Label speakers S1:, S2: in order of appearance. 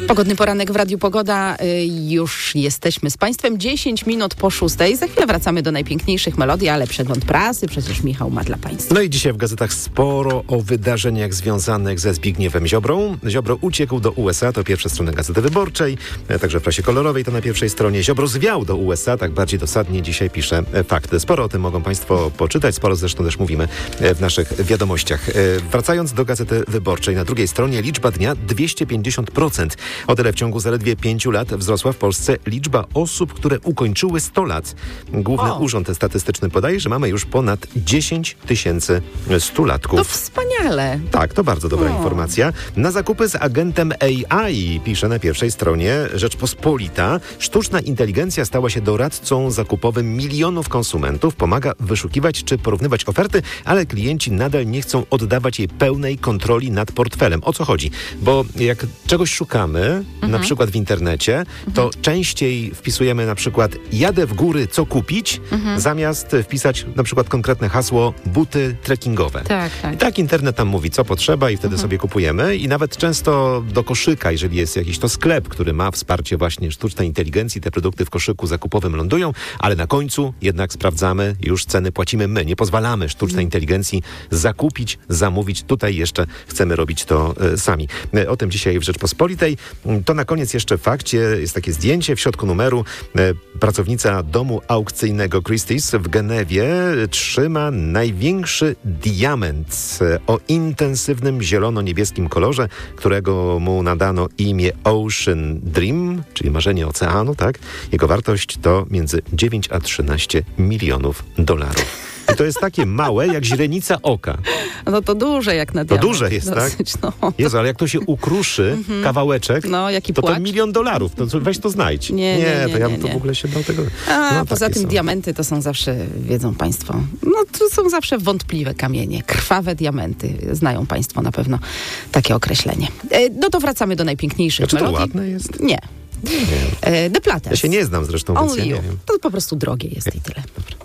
S1: Pogodny poranek w Radiu Pogoda. Już jesteśmy z Państwem 10 minut po 6. Za chwilę wracamy do najpiękniejszych melodii, ale przegląd prasy przecież Michał ma dla Państwa.
S2: No i dzisiaj w gazetach sporo o wydarzeniach związanych ze Zbigniewem Ziobrą. Ziobro uciekł do USA, to pierwsze strony Gazety Wyborczej, także w prasie kolorowej to na pierwszej stronie. Ziobro zwiał do USA, tak bardziej dosadnie dzisiaj pisze Fakty. Sporo o tym mogą Państwo poczytać, sporo zresztą też mówimy w naszych wiadomościach. Wracając do Gazety Wyborczej, na drugiej stronie liczba dnia 250%. O tyle w ciągu zaledwie 5 lat wzrosła w Polsce liczba osób, które ukończyły 100 lat. Główny Urząd Statystyczny podaje, że mamy już ponad 10 tysięcy 100-latków.
S1: To wspaniale.
S2: Tak, to bardzo dobra informacja. Na zakupy z agentem AI pisze na pierwszej stronie Rzeczpospolita. Sztuczna inteligencja stała się doradcą zakupowym milionów konsumentów. Pomaga wyszukiwać czy porównywać oferty, ale klienci nadal nie chcą oddawać jej pełnej kontroli nad portfelem. O co chodzi? Bo jak czegoś szukamy, na przykład w internecie, to częściej wpisujemy na przykład jadę w góry, co kupić, zamiast wpisać na przykład konkretne hasło buty trekkingowe.
S1: Tak.
S2: I tak internet nam mówi, co potrzeba i wtedy sobie kupujemy. I nawet często do koszyka, jeżeli jest jakiś to sklep, który ma wsparcie właśnie sztucznej inteligencji, te produkty w koszyku zakupowym lądują, ale na końcu jednak sprawdzamy, już ceny płacimy my. Nie pozwalamy sztucznej inteligencji zakupić, zamówić. Tutaj jeszcze chcemy robić to sami. O tym dzisiaj w Rzeczpospolitej. To na koniec jeszcze w Fakcie jest takie zdjęcie w środku numeru. Pracownica domu aukcyjnego Christie's w Genewie trzyma największy diament o intensywnym zielono-niebieskim kolorze, którego mu nadano imię Ocean Dream, czyli marzenie oceanu, tak? Jego wartość to między 9 a 13 milionów dolarów. I to jest takie małe, jak źrenica oka.
S1: No to duże jak na diament.
S2: To duże jest,
S1: dosyć,
S2: tak?
S1: No.
S2: Jezu, ale jak to się ukruszy, kawałeczek,
S1: jaki
S2: to
S1: płacz.
S2: $1 milion. To weź to znajdź. To ja bym to w ogóle się bał tego.
S1: Poza tym
S2: są.
S1: diamenty to są zawsze, wiedzą Państwo, to są zawsze wątpliwe kamienie. Krwawe diamenty. Znają Państwo na pewno takie określenie. No to wracamy do najpiękniejszych
S2: Czy to
S1: melodii.
S2: ładne jest?
S1: Nie. The Platters.
S2: Ja się nie znam zresztą, więc ja nie wiem.
S1: To po prostu drogie jest i tyle.
S2: Dobra.